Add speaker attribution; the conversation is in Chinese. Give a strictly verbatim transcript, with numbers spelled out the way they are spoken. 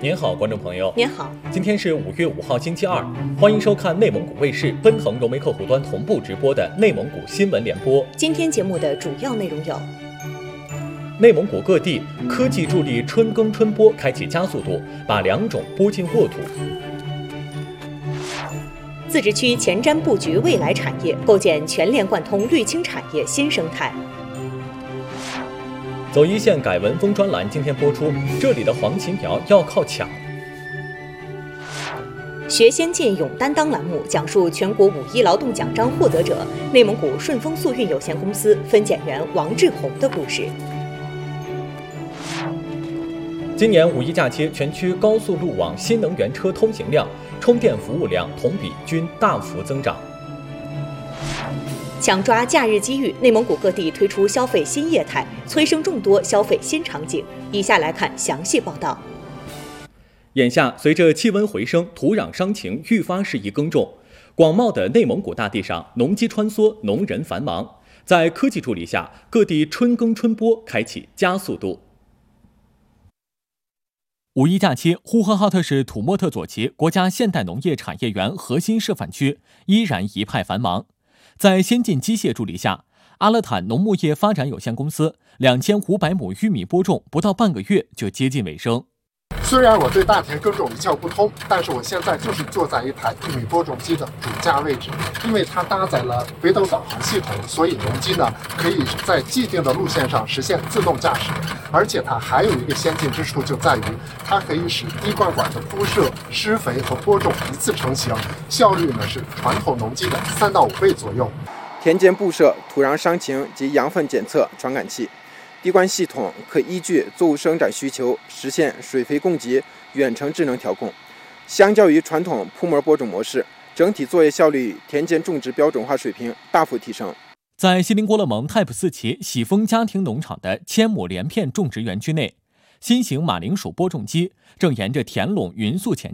Speaker 1: 您好，观众朋友。
Speaker 2: 您好，
Speaker 1: 今天是五月五号，星期二，欢迎收看内蒙古卫视奔腾融媒客户端同步直播的内蒙古新闻联播。
Speaker 2: 今天节目的主要内容有：
Speaker 1: 内蒙古各地科技助力春耕春播开启加速度，把良种播进沃土；
Speaker 2: 自治区前瞻布局未来产业，构建全链贯通绿氢产业新生态。
Speaker 1: 走一线改文风专栏今天播出，这里的黄芩苗要靠抢。
Speaker 2: 学先进勇担当栏目讲述全国五一劳动奖章获得者内蒙古顺丰速运有限公司分拣员王志红的故事。
Speaker 1: 今年五一假期，全区高速路网新能源车通行量、充电服务量同比均大幅增长。
Speaker 2: 抢抓假日机遇，内蒙古各地推出消费新业态，催生众多消费新场景。以下来看详细报道。
Speaker 1: 眼下，随着气温回升，土壤伤情愈发适宜耕种。广袤的内蒙古大地上，农机穿梭，农人繁忙。在科技助力下，各地春耕春播开启加速度。五一假期，呼和浩特市土默特左旗国家现代农业产业园核心示范区依然一派繁忙。在先进机械助力下，阿勒坦农牧业发展有限公司两千五百亩玉米播种不到半个月就接近尾声。
Speaker 3: 虽然我对大田耕种一窍不通，但是我现在就是坐在一台玉米播种机的主驾位置，因为它搭载了北斗导航系统，所以农机呢可以在既定的路线上实现自动驾驶。而且它还有一个先进之处，就在于它可以使滴灌管的铺设、施肥和播种一次成型，效率呢是传统农机的三到五倍左右。
Speaker 4: 田间布设土壤伤情及养分检测传感器。滴灌系统可依据作物生长需求实现水肥供给远程智能调控。相较于传统铺膜播种模式，整体作业效率、田间种植标准化水平大幅提升。
Speaker 1: 在锡林郭勒盟泰普四旗喜丰家庭农场的千亩连片种植园区内，新型马铃薯播种机正沿着田垄匀速前